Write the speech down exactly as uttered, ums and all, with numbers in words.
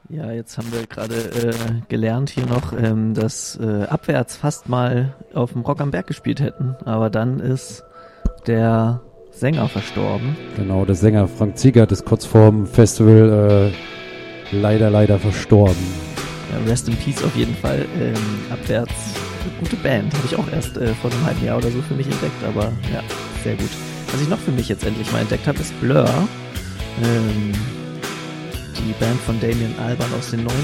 Ja, jetzt haben wir gerade äh, gelernt hier noch, ähm, dass äh, Abwärts fast mal auf dem Rock am Berg gespielt hätten. Aber dann ist der Sänger verstorben. Genau, der Sänger Frank Ziegert ist kurz vorm Festival äh, leider, leider verstorben. Ja, Rest in Peace auf jeden Fall. Ähm, Abwärts, eine gute Band. Habe ich auch erst äh, vor einem halben Jahr oder so für mich entdeckt. Aber ja, sehr gut. Was ich noch für mich jetzt endlich mal entdeckt habe, ist Blur. Ähm, die Band von Damien Albarn aus den